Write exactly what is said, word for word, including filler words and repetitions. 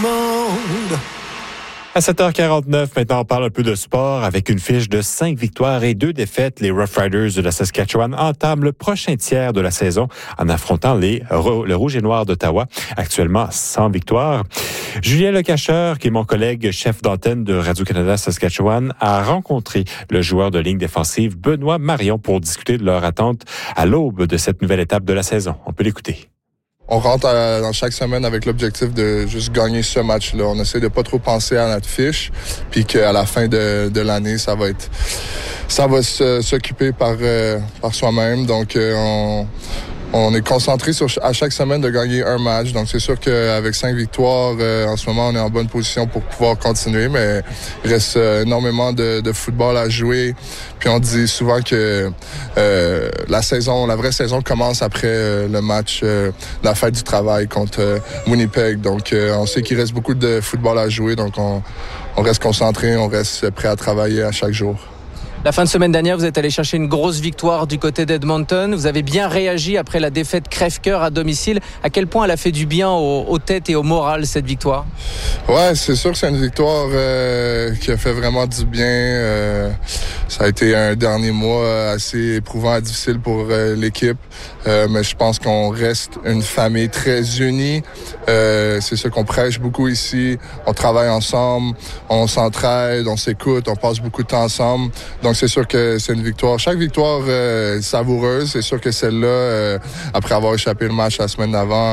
monde. À sept heures quarante-neuf, maintenant, on parle un peu de sport. Avec une fiche de cinq victoires et deux défaites, les Rough Riders de la Saskatchewan entament le prochain tiers de la saison en affrontant les, le Rouge et Noir d'Ottawa, actuellement sans victoire. Julien Lecacheur, qui est mon collègue chef d'antenne de Radio-Canada Saskatchewan, a rencontré le joueur de ligne défensive Benoît Marion pour discuter de leur attente à l'aube de cette nouvelle étape de la saison. On peut l'écouter. On rentre à, dans chaque semaine avec l'objectif de juste gagner ce match-là. On essaie de pas trop penser à notre fiche, puis qu'à la fin de, de l'année, ça va être, ça va se, s'occuper par euh, par soi-même. Donc, euh, on On est concentré sur à chaque semaine de gagner un match. Donc, c'est sûr qu'avec cinq victoires, euh, en ce moment, on est en bonne position pour pouvoir continuer. Mais il reste euh, énormément de, de football à jouer. Puis, on dit souvent que euh, la saison, la vraie saison commence après euh, le match, euh, la fête du travail contre euh, Winnipeg. Donc, euh, on sait qu'il reste beaucoup de football à jouer. Donc, on, on reste concentré, on reste prêt à travailler à chaque jour. La fin de semaine dernière, vous êtes allé chercher une grosse victoire du côté d'Edmonton. Vous avez bien réagi après la défaite crève-cœur à domicile. À quel point elle a fait du bien aux, aux têtes et au moral, cette victoire? Ouais, c'est sûr que c'est une victoire euh, qui a fait vraiment du bien. Euh, ça a été un dernier mois assez éprouvant et difficile pour euh, l'équipe. Euh, mais je pense qu'on reste une famille très unie. Euh, c'est ce qu'on prêche beaucoup ici. On travaille ensemble, on s'entraide, on s'écoute, on passe beaucoup de temps ensemble. Donc, c'est sûr que c'est une victoire. Chaque victoire euh, savoureuse. C'est sûr que celle-là, euh, après avoir échappé le match la semaine d'avant,